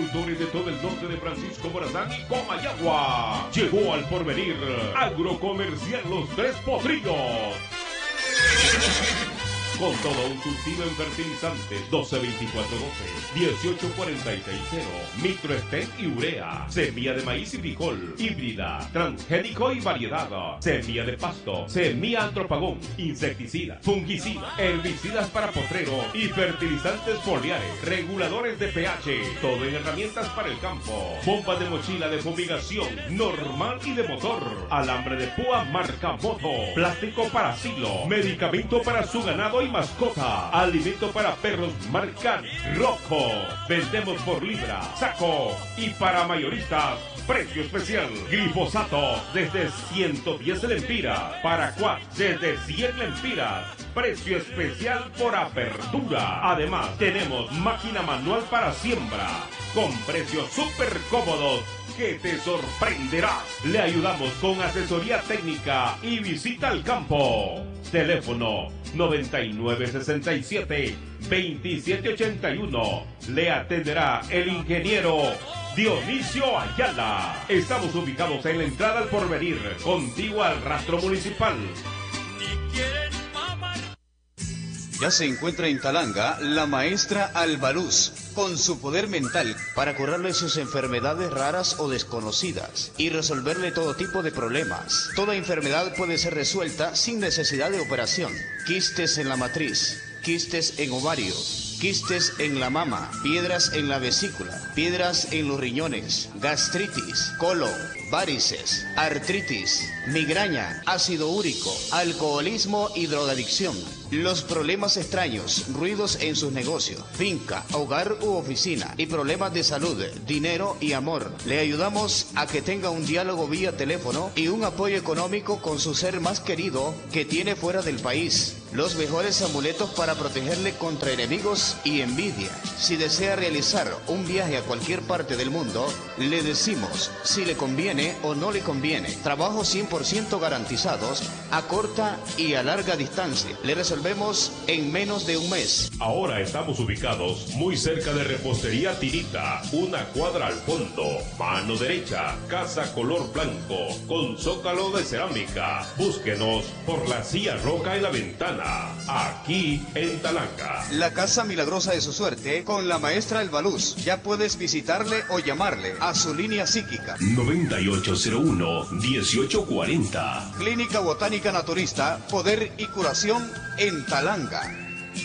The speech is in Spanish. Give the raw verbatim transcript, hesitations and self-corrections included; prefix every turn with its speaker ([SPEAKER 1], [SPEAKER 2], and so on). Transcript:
[SPEAKER 1] Agricultores de todo el norte de Francisco Morazán y Comayagua. Llegó al porvenir Agrocomercial Los Tres Potrillos. Con todo un surtido en fertilizantes doce veinticuatro doce, dieciocho cuarenta y seis cero, Microestem y urea, semilla de maíz y frijol, híbrida, transgénico y variedad, semilla de pasto, semilla antropagón, insecticida, fungicida, herbicidas para potrero y fertilizantes foliares, reguladores de pH, todo en herramientas para el campo, bomba de mochila de fumigación, normal y de motor, alambre de púa marca Moto, plástico para silo, medicamento para su ganado y mascota, alimento para perros marca Rocco. Vendemos por libra, saco y para mayoristas, precio especial. Glifosato desde ciento diez lempiras, Paraquat desde cien lempiras. Precio especial por apertura. Además, tenemos máquina manual para siembra con precios súper cómodos que te sorprenderás. Le ayudamos con asesoría técnica y visita al campo. Teléfono noventa y nueve sesenta y siete, veintisiete ochenta y uno. Le atenderá el ingeniero Dionisio Ayala. Estamos ubicados en la entrada al Porvenir, contiguo al rastro municipal.
[SPEAKER 2] Ya se encuentra en Talanga la maestra Albaluz, con su poder mental para curarle sus enfermedades raras o desconocidas y resolverle todo tipo de problemas. Toda enfermedad puede ser resuelta sin necesidad de operación. Quistes en la matriz, quistes en ovario, quistes en la mama, piedras en la vesícula, piedras en los riñones, gastritis, colon, varices, artritis, migraña, ácido úrico, alcoholismo y drogadicción. Los problemas extraños, ruidos en sus negocios, finca, hogar u oficina y problemas de salud, dinero y amor. Le ayudamos a que tenga un diálogo vía teléfono y un apoyo económico con su ser más querido que tiene fuera del país. Los mejores amuletos para protegerle contra enemigos y envidia. Si desea realizar un viaje a cualquier parte del mundo, le decimos si le conviene o no le conviene. Trabajos cien por ciento garantizados a corta y a larga distancia. Le resolvemos en menos de un mes.
[SPEAKER 1] Ahora estamos ubicados muy cerca de Repostería Tirita, una cuadra al fondo, mano derecha, casa color blanco, con zócalo de cerámica. Búsquenos por la silla roca en la ventana, aquí en Talanga.
[SPEAKER 2] La casa milagrosa de su suerte con la maestra Albaluz. Ya puedes visitarle o llamarle a su línea psíquica.
[SPEAKER 1] noventa y ocho cero uno, dieciocho cuarenta.
[SPEAKER 2] Clínica Botánica Naturista, Poder y Curación en Talanga.